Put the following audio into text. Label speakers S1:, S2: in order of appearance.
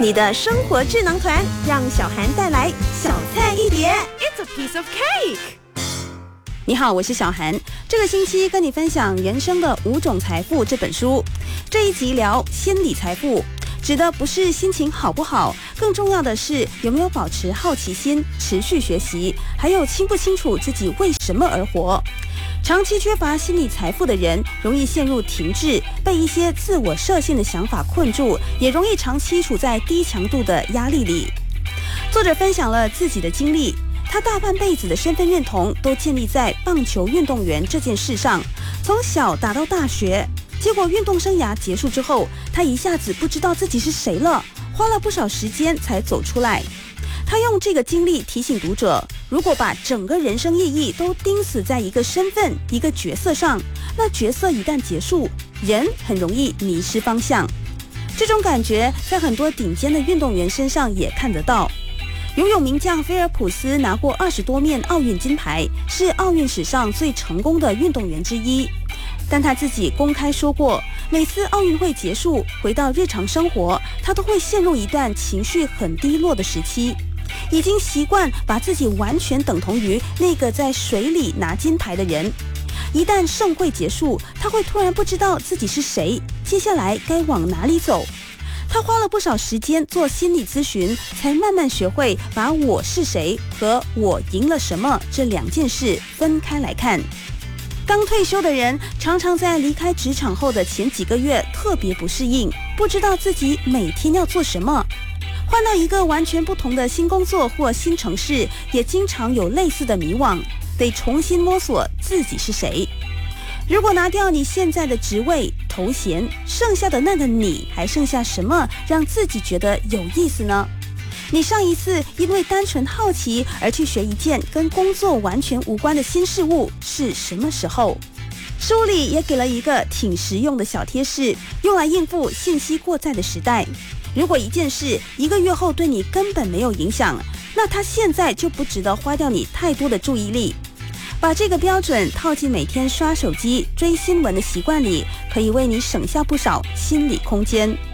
S1: 你的生活智囊团，让小涵带来小菜一碟。
S2: It's a piece of cake。
S3: 你好，我是小涵。这个星期跟你分享《人生的5种财富》这本书。这一集聊心理财富，指的不是心情好不好，更重要的是有没有保持好奇心、持续学习，还有清不清楚自己为什么而活。长期缺乏心理财富的人，容易陷入停滞，被一些自我设限的想法困住，也容易长期处在低强度的压力里。作者分享了自己的经历，他大半辈子的身份认同都建立在棒球运动员这件事上，从小打到大学，结果运动生涯结束之后，他一下子不知道自己是谁了，花了不少时间才走出来。他用这个经历提醒读者，如果把整个人生意义都钉死在一个身份、一个角色上，那角色一旦结束，人很容易迷失方向。这种感觉在很多顶尖的运动员身上也看得到。游泳名将菲尔普斯拿过20多面奥运金牌，是奥运史上最成功的运动员之一。但他自己公开说过，每次奥运会结束，回到日常生活，他都会陷入一段情绪很低落的时期。已经习惯把自己完全等同于那个在水里拿金牌的人。一旦盛会结束，他会突然不知道自己是谁，接下来该往哪里走。他花了不少时间做心理咨询，才慢慢学会把我是谁和我赢了什么这两件事分开来看。刚退休的人常常在离开职场后的前几个月特别不适应，不知道自己每天要做什么。换到一个完全不同的新工作或新城市，也经常有类似的迷惘，得重新摸索自己是谁。如果拿掉你现在的职位、头衔，剩下的那个你还剩下什么让自己觉得有意思呢？你上一次因为单纯好奇而去学一件跟工作完全无关的新事物是什么时候？书里也给了一个挺实用的小贴士，用来应付信息过载的时代。如果一件事1个月后对你根本没有影响，那它现在就不值得花掉你太多的注意力。把这个标准套进每天刷手机、追新闻的习惯里，可以为你省下不少心理空间。